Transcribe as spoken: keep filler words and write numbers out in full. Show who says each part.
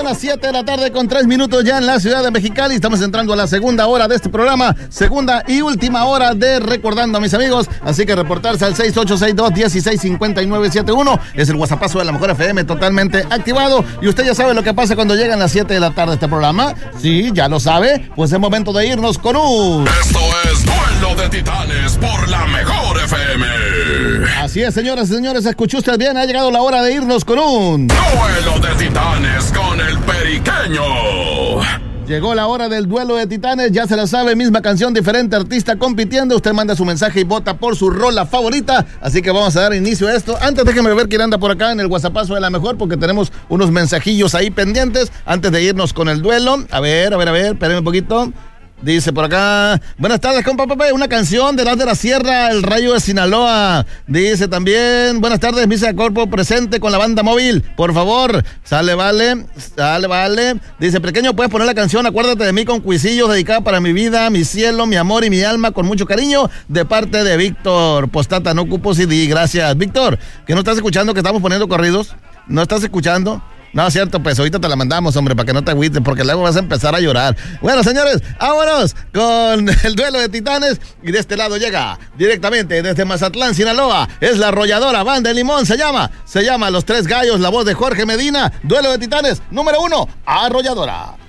Speaker 1: las siete de la tarde con tres minutos ya en la ciudad de Mexicali. Estamos entrando a la segunda hora de este programa, segunda y última hora de Recordando a mis amigos. Así que reportarse al seis ocho seis dos, uno seis cinco nueve siete uno. Es el WhatsAppazo de la Mejor F M totalmente activado. Y usted ya sabe lo que pasa cuando llegan las siete de la tarde este programa. Sí, ya lo sabe. Pues es momento de irnos con un...
Speaker 2: Esto es Duelo de Titanes por la Mejor F M.
Speaker 1: Así es, señoras y señores, escuchó usted bien. Ha llegado la hora de irnos con un...
Speaker 2: Duelo de Titanes con el Periqueño.
Speaker 1: Llegó la hora del Duelo de Titanes, ya se la sabe, misma canción, diferente artista compitiendo. Usted manda su mensaje y vota por su rola favorita. Así que vamos a dar inicio a esto. Antes déjeme ver quién anda por acá en el WhatsAppazo de la Mejor, porque tenemos unos mensajillos ahí pendientes antes de irnos con el duelo. A ver, a ver, a ver, espérenme un poquito. Dice por acá, buenas tardes, compa Pepe, una canción de Las de la Sierra, El Rayo de Sinaloa. Dice también, buenas tardes, Misa Corpo presente con la banda móvil, por favor. Sale, vale, sale, vale. Dice, pequeño, puedes poner la canción Acuérdate de mí con Cuisillos, dedicada para mi vida, mi cielo, mi amor y mi alma, con mucho cariño, de parte de Víctor. Postata, no ocupo C D, gracias. Víctor, ¿que no estás escuchando que estamos poniendo corridos? ¿No estás escuchando? No, es cierto, pues ahorita te la mandamos, hombre, para que no te agüites, porque luego vas a empezar a llorar. Bueno, señores, vámonos con el Duelo de Titanes. Y de este lado llega directamente desde Mazatlán, Sinaloa. Es la arrolladora Banda de Limón, se llama. Se llama Los Tres Gallos, la voz de Jorge Medina. Duelo de Titanes, número uno, Arrolladora.